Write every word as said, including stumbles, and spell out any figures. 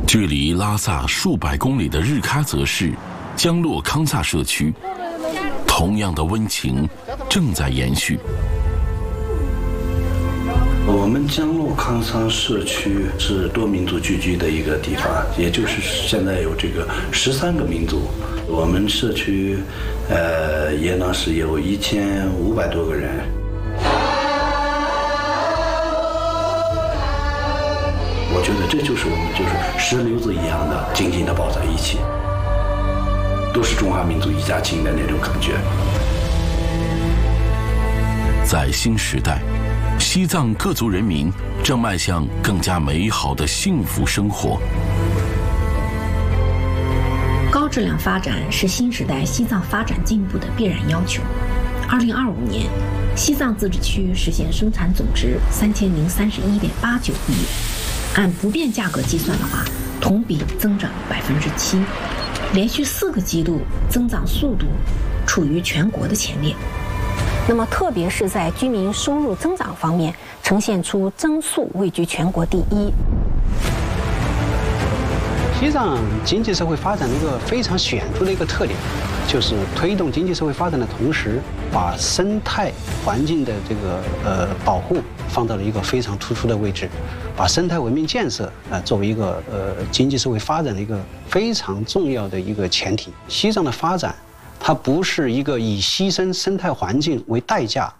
距离拉萨数百公里的日喀则市江洛康萨社区，同样的温情正在延续。 我们江洛康萨社区是多民族聚居的一个地方，也就是现在有这个十三个民族。我们社区，呃，也呢是有一千五百多个人。我觉得这就是我们就是石榴子一样的紧紧的抱在一起，都是中华民族一家亲的那种感觉。 在新时代，西藏各族人民正迈向更加美好的幸福生活。 高质量发展是新时代西藏发展进步的必然要求。二零二五年，西藏自治区实现生产总值三千零三十一点八九亿，按不变价格计算的话，同比增长百分之七，连续四个季度增长速度处于全国的前列。 那么，特别是在居民收入增长方面，呈现出增速位居全国第一。 西藏经济社会发展的一个非常显著的一个特点，就是推动经济社会发展的同时，把生态环境的这个呃保护放到了一个非常突出的位置，把生态文明建设啊、呃、作为一个呃经济社会发展的一个非常重要的一个前提。西藏的发展，它不是一个以牺牲生态环境为代价